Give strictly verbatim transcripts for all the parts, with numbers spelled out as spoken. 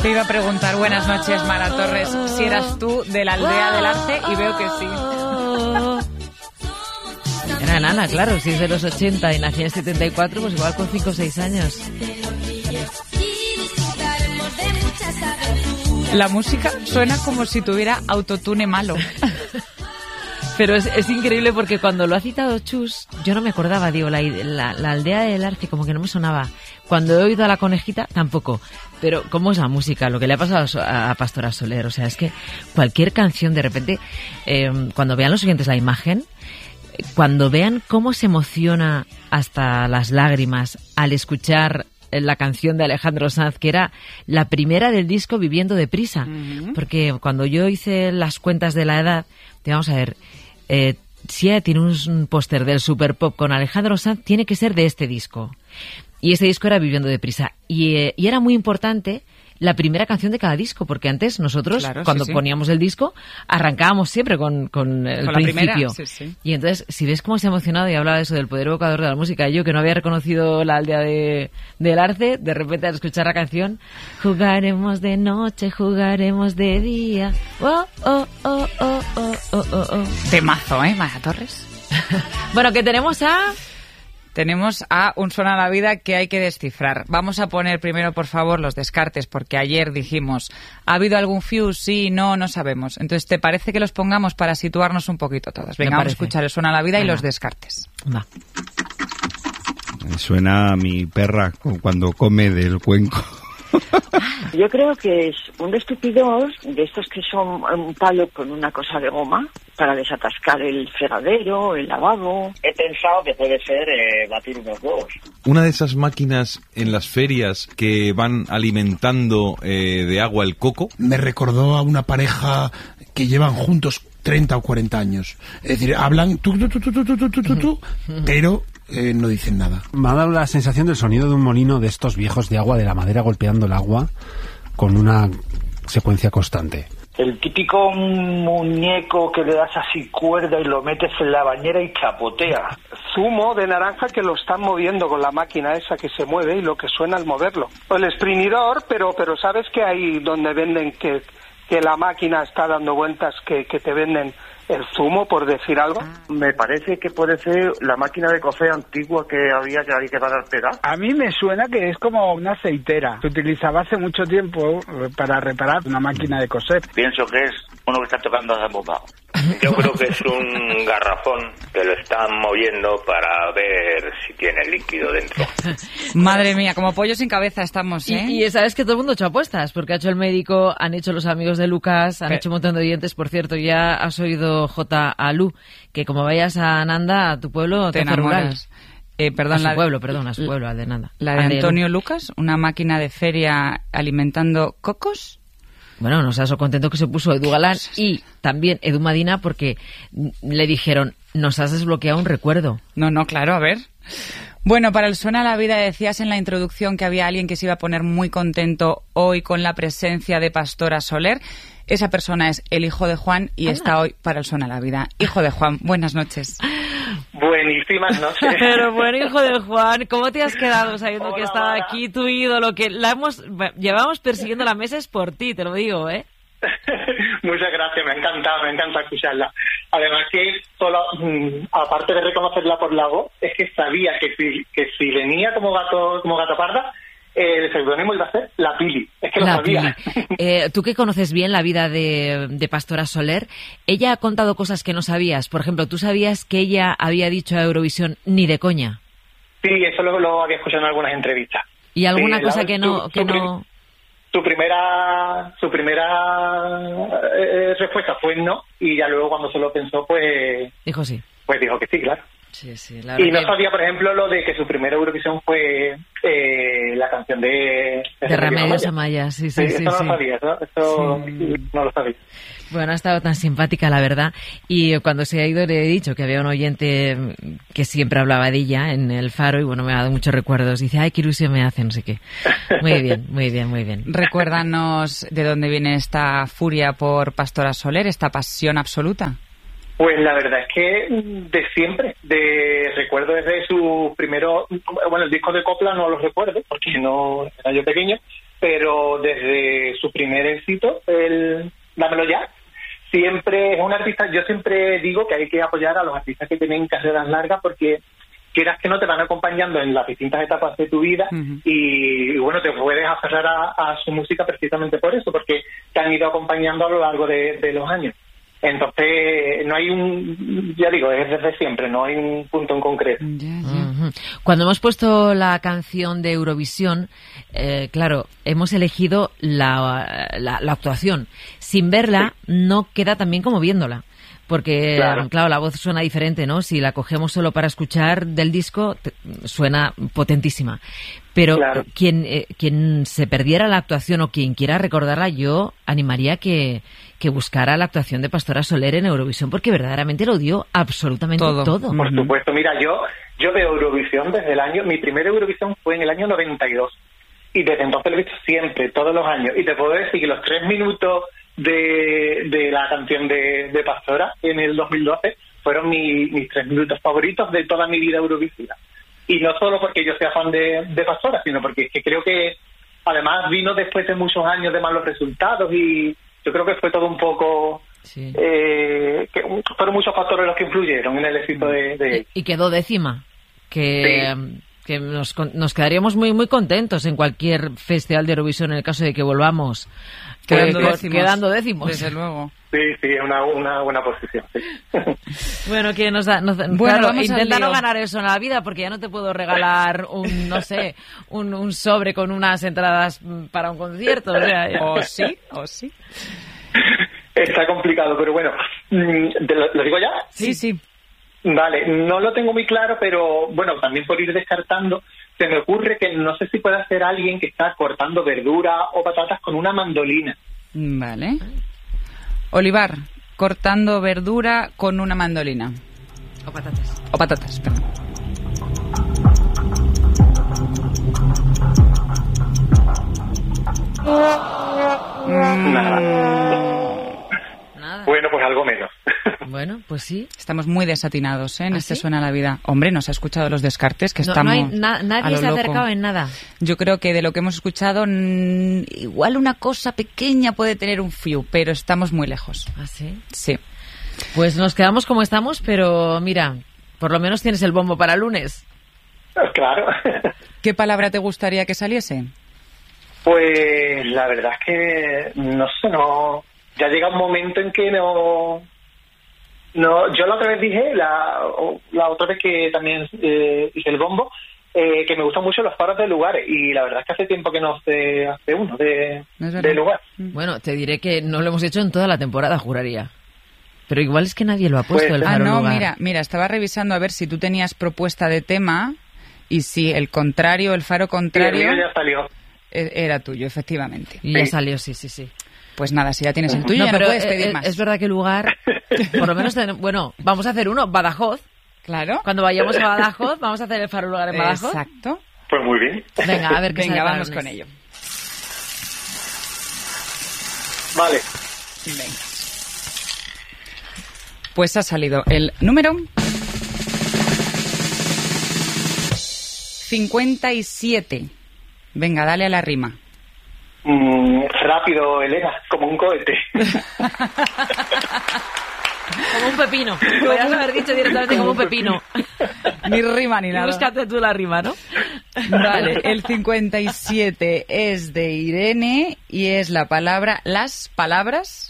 Te iba a preguntar, buenas noches, Mara Torres, si eras tú de la Aldea del Arce, y veo que sí. Era nana, claro, si es de los ochenta y nací en el setenta y cuatro, pues igual con cinco o seis años. La música suena como si tuviera autotune malo. Pero es, es increíble porque cuando lo ha citado Chus, yo no me acordaba, digo, la, la, la Aldea del Arce como que no me sonaba. Cuando he oído a La Conejita, tampoco. Pero ¿cómo es la música? Lo que le ha pasado a, a Pastora Soler, o sea, es que cualquier canción, de repente, eh, cuando vean los oyentes la imagen, cuando vean cómo se emociona hasta las lágrimas al escuchar la canción de Alejandro Sanz, que era la primera del disco Viviendo Deprisa. Uh-huh. Porque cuando yo hice las cuentas de la edad, vamos a ver, eh, si ella tiene un póster del Super Pop con Alejandro Sanz, tiene que ser de este disco. Y este disco era Viviendo Deprisa. Y, eh, y era muy importante la primera canción de cada disco, porque antes nosotros, claro, cuando sí, sí. poníamos el disco, arrancábamos siempre con, con el con principio. Sí, sí. Y entonces, si ves cómo se ha emocionado y hablaba de eso, del poder evocador de la música, y yo que no había reconocido la aldea de, del Arce, de repente al escuchar la canción, jugaremos de noche, jugaremos de día. Oh, oh, oh, oh, oh, oh, oh, oh. Temazo, ¿eh, Mara Torres? Bueno, que tenemos a... Tenemos a Un Suena la Vida que hay que descifrar. Vamos a poner primero, por favor, los descartes, porque ayer dijimos, ¿ha habido algún fuse? Sí, no, no sabemos. Entonces, ¿te parece que los pongamos para situarnos un poquito todos? Venga, vamos a escuchar el Suena la Vida Venga. Y los descartes. Va. Suena a mi perra cuando come del cuenco. Yo creo que es un estupidor de estos que son un palo con una cosa de goma para desatascar el fregadero, el lavabo. He pensado que puede ser eh, batir unos huevos. Una de esas máquinas en las ferias que van alimentando eh, de agua el coco. Me recordó a una pareja que llevan juntos treinta o cuarenta años. Es decir, hablan tú, tú, tú, tú, tú, tú, tú, tú, tú, pero eh, no dicen nada. Me ha dado la sensación del sonido de un molino de estos viejos de agua, de la madera golpeando el agua con una secuencia constante. El típico muñeco que le das así cuerda y lo metes en la bañera y chapotea. Zumo de naranja que lo están moviendo con la máquina esa que se mueve y lo que suena al moverlo. O el exprimidor, pero pero sabes que hay donde venden que, que la máquina está dando vueltas, que, que te venden el zumo, por decir algo. Me parece que puede ser la máquina de coser antigua que había que había que parar pedal. A mí me suena que es como una aceitera. Se utilizaba hace mucho tiempo para reparar una máquina de coser. Pienso que es uno que está tocando a bombao. Yo creo que es un garrafón que lo están moviendo para ver si tiene líquido dentro. Madre mía, como pollo sin cabeza estamos, ¿eh? Y, y sabes que todo el mundo ha hecho apuestas, porque ha hecho el médico, han hecho los amigos de Lucas, han Pero... hecho un montón de oyentes. Por cierto, ya has oído J. Alú, que como vayas a Nanda, a tu pueblo, te, te enamoras. Eh, perdón, a su la, pueblo, perdón, a su pueblo, al de Nanda. La de Antonio Lucas, una máquina de feria alimentando cocos. Bueno, no seas contento que se puso Edu Galán y también Edu Madina, porque le dijeron, nos has desbloqueado un recuerdo. No, no, claro, a ver. Bueno, para el Suena la Vida decías en la introducción que había alguien que se iba a poner muy contento hoy con la presencia de Pastora Soler. Esa persona es el hijo de Juan y Anda. Está hoy para el Suena la Vida. Hijo de Juan, buenas noches. Buenísimas noches. Pero bueno, hijo de Juan, ¿cómo te has quedado sabiendo Hola, que estaba Mara. Aquí tu ídolo? Que la hemos llevamos persiguiendo la mesa es por ti, te lo digo, ¿eh? Muchas gracias, me ha encantado, me encanta escucharla. Además que, solo, mmm, aparte de reconocerla por la voz, es que sabía que si, que si venía como gato como gato parda, eh, el seudónimo iba a ser La Pili. Es que lo la sabía. Eh, tú que conoces bien la vida de, de Pastora Soler, ella ha contado cosas que no sabías. Por ejemplo, ¿tú sabías que ella había dicho a Eurovisión ni de coña? Sí, eso lo, lo había escuchado en algunas entrevistas. ¿Y alguna sí, cosa la, que no...? Su, que su, no... su primera su primera eh, respuesta fue no, y ya luego cuando se lo pensó, pues... Dijo sí. Pues dijo que sí, claro. Sí, sí, la y no que... sabía, por ejemplo, lo de que su primera Eurovisión fue eh, la canción de... De, de Remedios Amaya, sí, sí, sí. sí, Eso sí. no lo sabía, ¿no? Eso sí. no lo sabía. Bueno, ha estado tan simpática, la verdad. Y cuando se ha ido le he dicho que había un oyente que siempre hablaba de ella en el Faro y bueno, me ha dado muchos recuerdos. Dice, ay, qué ilusión me hace, no sé qué. Muy bien, muy bien, muy bien. Recuérdanos de dónde viene esta furia por Pastora Soler, esta pasión absoluta. Pues la verdad es que de siempre, de recuerdo desde su primero, bueno, el disco de Copla no lo recuerdo porque no era yo pequeño, pero desde su primer éxito, el Dámelo Ya, siempre es un artista. Yo siempre digo que hay que apoyar a los artistas que tienen carreras largas, porque quieras que no te van acompañando en las distintas etapas de tu vida. Uh-huh. y, y bueno, te puedes aferrar a, a su música precisamente por eso, porque te han ido acompañando a lo largo de, de los años. Entonces, no hay un, ya digo, es desde siempre, no hay un punto en concreto. Yeah, yeah. Uh-huh. Cuando hemos puesto la canción de Eurovisión, eh, claro, hemos elegido la, la, la actuación. Sin verla, sí. no queda tan bien como viéndola. Porque, claro. claro, la voz suena diferente, ¿no? Si la cogemos solo para escuchar del disco, te, suena potentísima. Pero claro. quien eh, quien se perdiera la actuación o quien quiera recordarla, yo animaría que, que buscara la actuación de Pastora Soler en Eurovisión, porque verdaderamente lo dio absolutamente todo. todo. Por supuesto, mira, yo yo veo Eurovisión desde el año... Mi primera Eurovisión fue en el año noventa y dos. Y desde entonces lo he visto siempre, todos los años. Y te puedo decir que los tres minutos... De, de la canción de, de Pastora en el dos mil doce fueron mi, mis tres minutos favoritos de toda mi vida eurovisiva. Y no solo porque yo sea fan de, de Pastora, sino porque es que creo que además vino después de muchos años de malos resultados, y yo creo que fue todo un poco... Sí. Eh, que fueron muchos factores los que influyeron en el éxito de, de él. Y, y quedó décima, que... Sí. que nos, nos quedaríamos muy muy contentos en cualquier festival de Eurovisión en el caso de que volvamos quedando, eh, décimos, quedando décimos. Desde luego. Sí, sí, es una, una buena posición. Sí. Bueno, que nos da, nos, bueno, claro, intenta no ganar eso en la vida, porque ya no te puedo regalar un, no sé, un, un sobre con unas entradas para un concierto. O, sea, ya. o sí, o sí. Está complicado, pero bueno, ¿lo, lo digo ya? Sí, sí. Vale, no lo tengo muy claro, pero bueno, también por ir descartando, se me ocurre que no sé si puede ser alguien que está cortando verdura o patatas con una mandolina. Vale. Olivar, cortando verdura con una mandolina. O patatas. O patatas, perdón. Nada. Nada. Bueno, pues algo menos. Bueno, pues sí. Estamos muy desatinados, ¿eh? En ¿Ah, este sí? Suena la Vida. Hombre, ¿nos ha escuchado los descartes? Que no, estamos no hay na- nadie se ha acercado en nada. Yo creo que de lo que hemos escuchado, n- igual una cosa pequeña puede tener un fiu, pero estamos muy lejos. ¿Ah, sí? Sí. Pues nos quedamos como estamos, pero mira, por lo menos tienes el bombo para lunes. Claro. ¿Qué palabra te gustaría que saliese? Pues la verdad es que no sé, no... Ya llega un momento en que no... no yo la otra vez dije, la, la otra vez que también eh, hice el bombo, eh, que me gustan mucho los faros de lugares, y la verdad es que hace tiempo que no se hace uno de, de lugar. Bueno, te diré que no lo hemos hecho en toda la temporada, juraría. Pero igual es que nadie lo ha puesto, pues, el faro Ah, no, lugar. mira, mira, estaba revisando a ver si tú tenías propuesta de tema, y si el contrario, el faro contrario... Sí, el mío ya salió. Era tuyo, efectivamente. Y ya salió, sí, sí, sí. Pues nada, si ya tienes el tuyo, no, ya pero no puedes es, pedir es, más. Es verdad que el lugar, por lo menos, ten, bueno, vamos a hacer uno, Badajoz. Claro. Cuando vayamos a Badajoz, vamos a hacer el faro lugar en Badajoz. Exacto. Pues muy bien. Venga, a ver qué Venga, sale vamos lunes. con ello. Vale. Venga. Pues ha salido el número cincuenta y siete. Venga, dale a la rima. Mm, rápido, Elena, como un cohete. Como un pepino. Podrías haber dicho directamente como un pepino. Ni rima ni nada. Y búscate tú la rima, ¿no? Vale, el cincuenta y siete es de Irene y es la palabra, las palabras.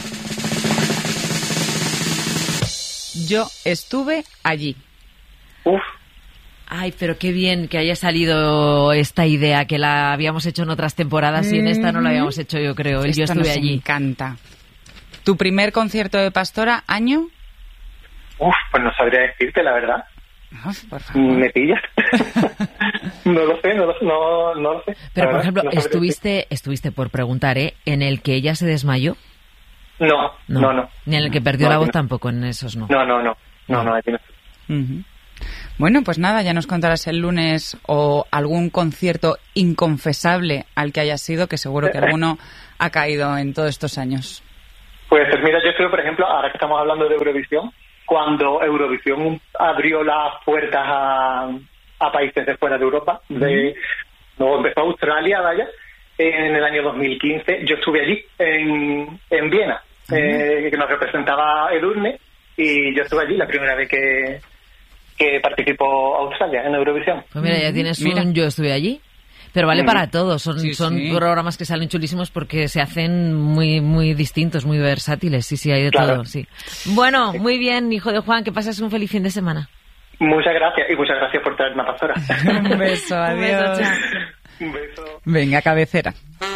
Yo estuve allí. Uf. Ay, pero qué bien que haya salido esta idea, que la habíamos hecho en otras temporadas y en esta no la habíamos hecho, yo creo. El Esto Yo estuve nos allí. Me encanta. ¿Tu primer concierto de Pastora, año? Uf, pues no sabría decirte, la verdad. Uf, por favor. ¿Me pillas? no lo sé, no lo, no, no lo sé. Pero, La por verdad, ejemplo, no sabría estuviste, estuviste por preguntar, ¿eh? ¿En el que ella se desmayó? decirte. No, no, no. Ni en el que perdió No, la voz no. tampoco, en esos no. No, no, no. No, no, aquí no. Uh-huh. Bueno, pues nada, ya nos contarás el lunes o algún concierto inconfesable al que hayas ido, que seguro que alguno ha caído en todos estos años. Pues mira, yo creo, por ejemplo, ahora que estamos hablando de Eurovisión, cuando Eurovisión abrió las puertas a, a países de fuera de Europa, de, luego empezó Australia, vaya, en el año dos mil quince. Yo estuve allí, en, en Viena, uh-huh. eh, que nos representaba Edurne, y yo estuve allí la primera vez que, que participó Australia en Eurovisión. Pues mira, ya tienes Mira. un Yo estuve allí. Pero vale para todo, son, Sí, son sí. programas que salen chulísimos porque se hacen muy muy distintos, muy versátiles, sí, sí, hay de Claro. todo, sí. Bueno, muy bien, hijo de Juan, que pases un feliz fin de semana. Muchas gracias, y muchas gracias por traerme a Pastora. Un beso, Un beso, adiós. chao. Un beso. Venga, cabecera.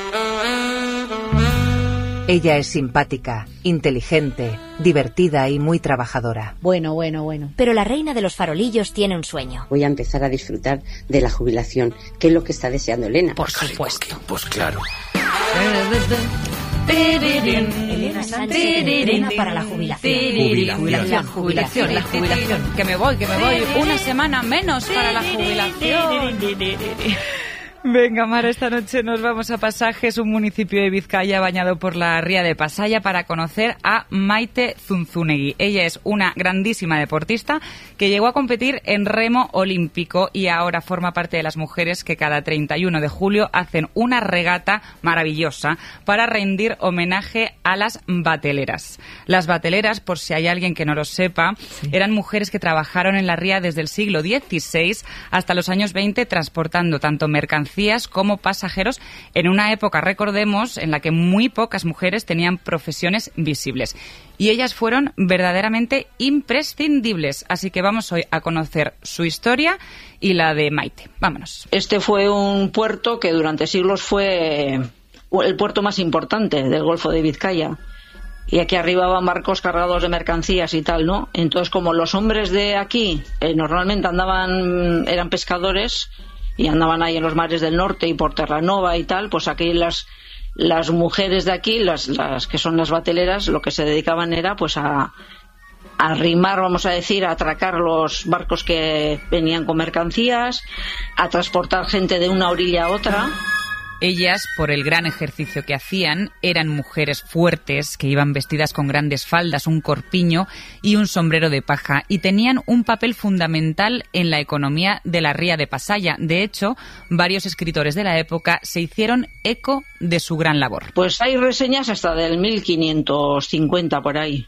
Ella es simpática, inteligente, divertida y muy trabajadora. Bueno, bueno, bueno. Pero la reina de los farolillos tiene un sueño. Voy a empezar a disfrutar de la jubilación, que es lo que está deseando Elena. Por supuesto. Pues claro. Elena Sánchez entrena para la jubilación. Jubilación. La jubilación, la jubilación. Que me voy, que me voy. Una semana menos para la jubilación. Venga, Mara, esta noche nos vamos a Pasajes, un municipio de Vizcaya bañado por la ría de Pasaya, para conocer a Maite Zunzunegui. Ella es una grandísima deportista que llegó a competir en remo olímpico y ahora forma parte de las mujeres que cada treinta y uno de julio hacen una regata maravillosa para rendir homenaje a las bateleras. Las bateleras, por si hay alguien que no lo sepa, sí. eran mujeres que trabajaron en la ría desde el siglo dieciséis hasta los años veinte, transportando tanto mercancías como pasajeros en una época, recordemos, en la que muy pocas mujeres tenían profesiones visibles. Y ellas fueron verdaderamente imprescindibles. Así que vamos hoy a conocer su historia y la de Maite. Vámonos. Este fue un puerto que durante siglos fue el puerto más importante del Golfo de Vizcaya. Y aquí arribaban barcos cargados de mercancías y tal, ¿no? Entonces, como los hombres de aquí eh, normalmente andaban, eran pescadores y andaban ahí en los mares del norte y por Terranova y tal, pues aquí las las mujeres de aquí, las las que son las bateleras, lo que se dedicaban era pues a a rimar, vamos a decir, a atracar los barcos que venían con mercancías, a transportar gente de una orilla a otra. Ellas, por el gran ejercicio que hacían, eran mujeres fuertes que iban vestidas con grandes faldas, un corpiño y un sombrero de paja, y tenían un papel fundamental en la economía de la ría de Pasaya. De hecho, varios escritores de la época se hicieron eco de su gran labor. Pues hay reseñas hasta del mil quinientos cincuenta por ahí.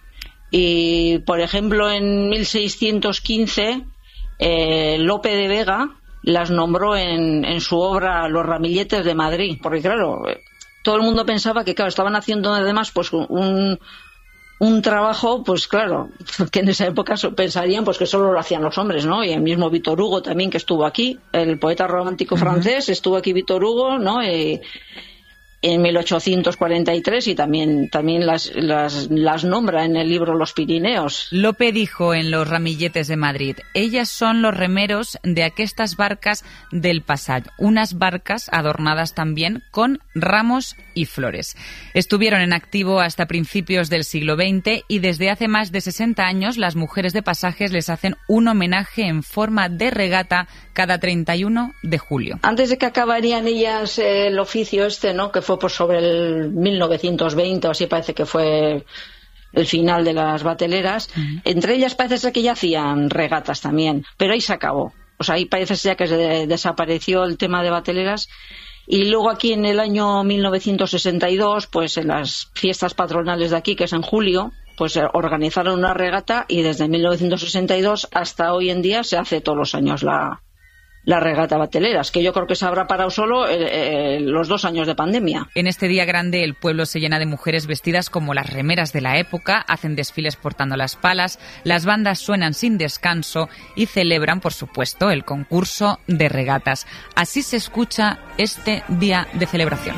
Y, por ejemplo, en mil seiscientos quince, eh, Lope de Vega las nombró en, en su obra Los ramilletes de Madrid, porque claro, todo el mundo pensaba que claro, estaban haciendo además pues un, un trabajo, pues claro, que en esa época pensarían pues que solo lo hacían los hombres, ¿no? Y el mismo Víctor Hugo también, que estuvo aquí, el poeta romántico francés, estuvo aquí Víctor Hugo, ¿no? Y, en mil ochocientos cuarenta y tres, y también, también las, las, las nombra en el libro Los Pirineos. Lope dijo en Los ramilletes de Madrid: ellas son los remeros de aquestas barcas del Passat, unas barcas adornadas también con ramos y flores. Estuvieron en activo hasta principios del siglo veinte y desde hace más de sesenta años las mujeres de Pasajes les hacen un homenaje en forma de regata cada treinta y uno de julio. Antes de que acabarían ellas eh, el oficio este, ¿no?, que fue por sobre el mil novecientos veinte o así, parece que fue el final de las bateleras. Uh-huh. Entre ellas parece ser que ya hacían regatas también, pero ahí se acabó. O sea, ahí parece ser que de, desapareció el tema de bateleras. Y luego aquí en el año mil novecientos sesenta y dos, pues en las fiestas patronales de aquí, que es en julio, pues organizaron una regata, y desde mil novecientos sesenta y dos hasta hoy en día se hace todos los años la la regata bateleras, que yo creo que se habrá parado solo eh, eh, los dos años de pandemia. En este día grande el pueblo se llena de mujeres vestidas como las remeras de la época, hacen desfiles portando las palas, las bandas suenan sin descanso y celebran, por supuesto, el concurso de regatas. Así se escucha este día de celebración.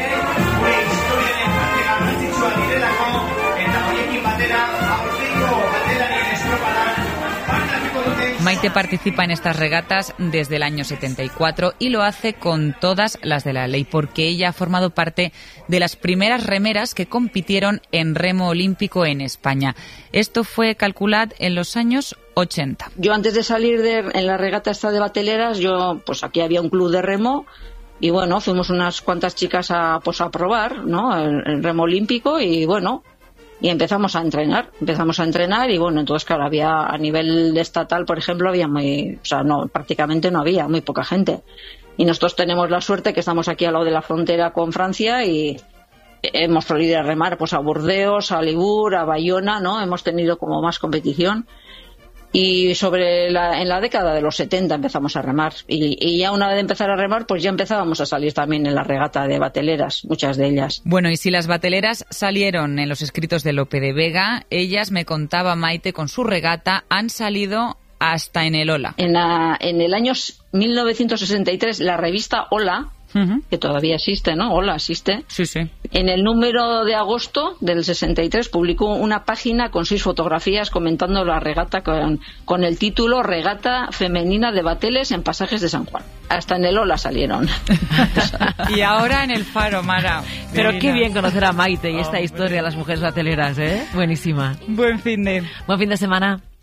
Maite participa en estas regatas desde el año setenta y cuatro y lo hace con todas las de la ley, porque ella ha formado parte de las primeras remeras que compitieron en remo olímpico en España. Esto fue, calculad, en los años ochenta. Yo antes de salir de, en la regata esta de bateleras, yo pues aquí había un club de remo y bueno, fuimos unas cuantas chicas a, pues, a probar, ¿no?, el, el remo olímpico, y bueno, y empezamos a entrenar, empezamos a entrenar y bueno, entonces claro, había a nivel estatal, por ejemplo, había muy, o sea, no, prácticamente no había, muy poca gente. Y nosotros tenemos la suerte que estamos aquí al lado de la frontera con Francia y hemos podido ir a remar pues a Burdeos, a Libur, a Bayona, ¿no? Hemos tenido como más competición. Y sobre la, en la década de los setenta empezamos a remar. Y, y ya una vez de empezar a remar, pues ya empezábamos a salir también en la regata de bateleras, muchas de ellas. Bueno, y si las bateleras salieron en los escritos de Lope de Vega, ellas, me contaba Maite, con su regata, han salido hasta en el Hola. En, la, en el año mil novecientos sesenta y tres, la revista Hola, uh-huh. que todavía existe, ¿no? Hola, existe. Sí, sí. En el número de agosto del sesenta y tres publicó una página con seis fotografías comentando la regata con, con el título Regata Femenina de Bateles en Pasajes de San Juan. Hasta en el Hola salieron. Y ahora en el Faro, Mara. Pero Divina. Qué bien conocer a Maite y esta historia de las mujeres bateleras, ¿eh? Buenísima. Buen fin de... Buen fin de semana.